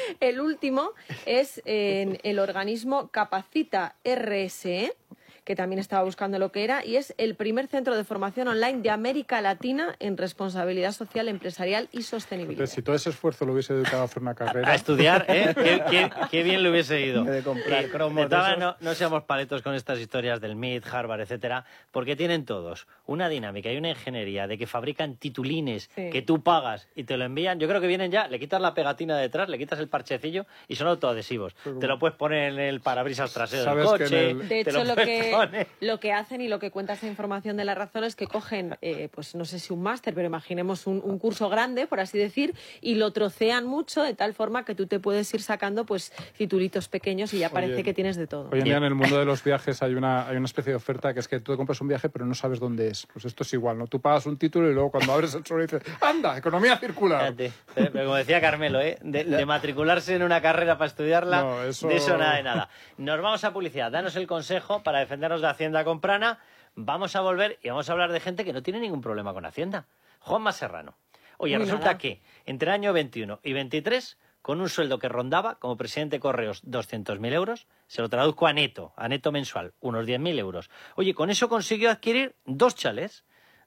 El último es el organismo Capacita RSE, que también estaba buscando lo que era, y es el primer centro de formación online de América Latina en responsabilidad social, empresarial y sostenibilidad. Entonces, si todo ese esfuerzo lo hubiese dedicado a hacer una carrera... A estudiar, ¿eh? Qué bien le hubiese ido. De comprar cromos No seamos paletos con estas historias del MIT, Harvard, etcétera, porque tienen todos una dinámica y una ingeniería de que fabrican titulines que tú pagas y te lo envían. Yo creo que vienen ya, le quitas la pegatina de detrás, le quitas el parchecillo y son autoadhesivos. Te lo puedes poner en el parabrisas trasero del coche. De hecho, lo que hacen y lo que cuenta esta información de La Razón es que cogen, pues no sé si un máster, pero imaginemos un curso grande, por así decir, y lo trocean mucho de tal forma que tú te puedes ir sacando pues titulitos pequeños y ya parece que tienes de todo. Hoy en día en el mundo de los viajes hay una especie de oferta que es que tú te compras un viaje pero no sabes dónde es. Pues esto es igual, ¿no? Tú pagas un título y luego cuando abres el sobre dices ¡anda! ¡Economía circular! Fíjate, pero como decía Carmelo, de matricularse en una carrera para estudiarla, no, eso... de eso nada de nada. Nos vamos a publicidad. Danos el consejo para defendernos de Hacienda con Prana. Vamos a volver y vamos a hablar de gente que no tiene ningún problema con Hacienda. Juanma Serrano. Oye, resulta que entre el año 21 y 23, con un sueldo que rondaba como presidente de Correos 200.000 euros, se lo traduzco a neto mensual, unos 10.000 euros. Oye, con eso consiguió adquirir dos chalets.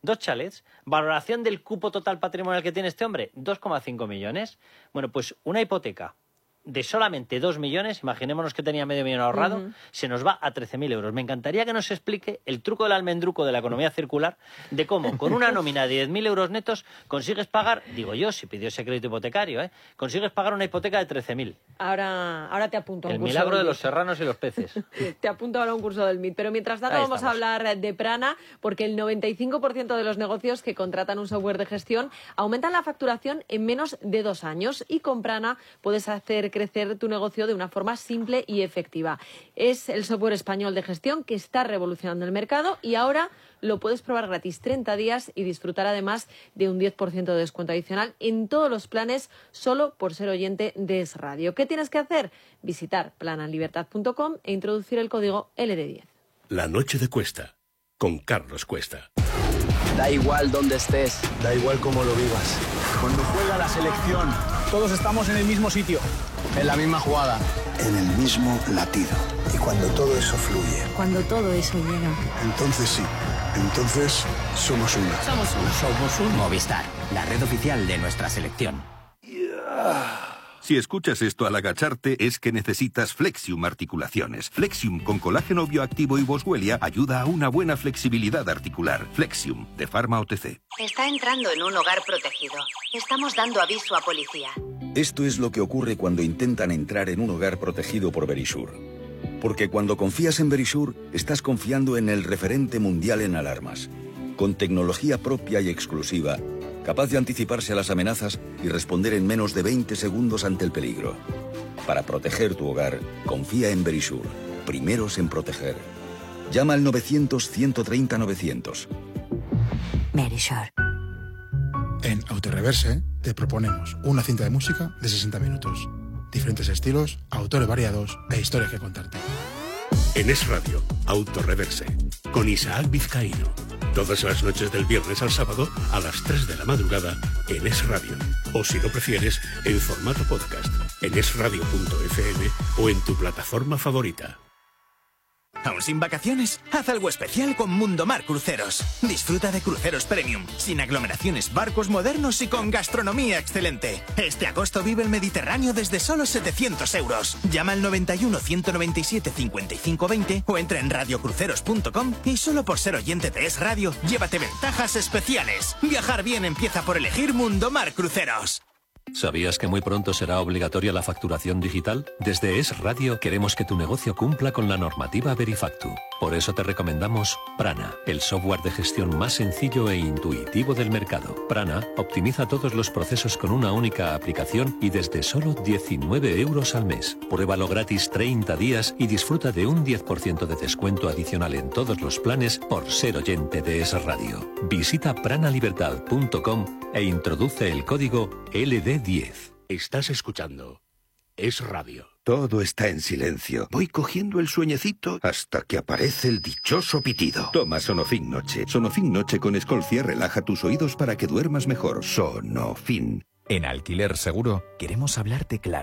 Valoración del cupo total patrimonial que tiene este hombre, 2,5 millones. Bueno, pues una hipoteca de solamente 2 millones, imaginémonos que tenía medio millón ahorrado, se nos va a 13.000 euros. Me encantaría que nos explique el truco del almendruco de la economía circular, de cómo con una nómina de 10.000 euros netos consigues pagar, digo yo, si pidió ese crédito hipotecario, consigues pagar una hipoteca de 13.000. Ahora te apunto a un el curso milagro de del los serranos y los peces. Te apunto ahora a un curso del MIT. Pero mientras tanto vamos a hablar de Prana, porque el 95% de los negocios que contratan un software de gestión aumentan la facturación en menos de 2 años. Y con Prana puedes hacer crecer tu negocio de una forma simple y efectiva. Es el software español de gestión que está revolucionando el mercado y ahora lo puedes probar gratis 30 días y disfrutar además de un 10% de descuento adicional en todos los planes solo por ser oyente de Es Radio. ¿Qué tienes que hacer? Visitar planalibertad.com e introducir el código LD10. La noche de Cuesta, con Carlos Cuesta. Da igual dónde estés, da igual cómo lo vivas. Cuando juega la selección, todos estamos en el mismo sitio, en la misma jugada, en el mismo latido. Y cuando todo eso fluye, cuando todo eso llega, entonces sí, entonces somos uno. Somos un Movistar, la red oficial de nuestra selección. Si escuchas esto al agacharte es que necesitas Flexium Articulaciones. Flexium con colágeno bioactivo y boswellia ayuda a una buena flexibilidad articular. Flexium, de Pharma OTC. Está entrando en un hogar protegido. Estamos dando aviso a policía. Esto es lo que ocurre cuando intentan entrar en un hogar protegido por Verisure. Porque cuando confías en Verisure, estás confiando en el referente mundial en alarmas. Con tecnología propia y exclusiva, capaz de anticiparse a las amenazas y responder en menos de 20 segundos ante el peligro. Para proteger tu hogar, confía en Verisure. Primeros en proteger. Llama al 900-130-900. Verisure. En Autoreverse te proponemos una cinta de música de 60 minutos. Diferentes estilos, autores variados e historias que contarte. En Es Radio, Autoreverse, con Isaac Vizcaíno. Todas las noches del viernes al sábado a las 3 de la madrugada en Es Radio. O si lo prefieres, en formato podcast, en esradio.fm o en tu plataforma favorita. ¿Aún sin vacaciones? Haz algo especial con Mundomar Cruceros. Disfruta de cruceros premium, sin aglomeraciones, barcos modernos y con gastronomía excelente. Este agosto vive el Mediterráneo desde solo 700 euros. Llama al 91 197 55 20 o entra en radiocruceros.com y solo por ser oyente de Es Radio, llévate ventajas especiales. Viajar bien empieza por elegir Mundomar Cruceros. ¿Sabías que muy pronto será obligatoria la facturación digital? Desde Es Radio queremos que tu negocio cumpla con la normativa Verifactu. Por eso te recomendamos Prana, el software de gestión más sencillo e intuitivo del mercado. Prana optimiza todos los procesos con una única aplicación y desde solo 19 euros al mes. Pruébalo gratis 30 días y disfruta de un 10% de descuento adicional en todos los planes por ser oyente de Es Radio. Visita pranalibertad.com e introduce el código LD10. Estás escuchando Es Radio. Todo está en silencio. Voy cogiendo el sueñecito hasta que aparece el dichoso pitido. Toma Sonofin Noche. Sonofin Noche con Escolcia relaja tus oídos para que duermas mejor. Sonofin. En Alquiler Seguro queremos hablarte claro.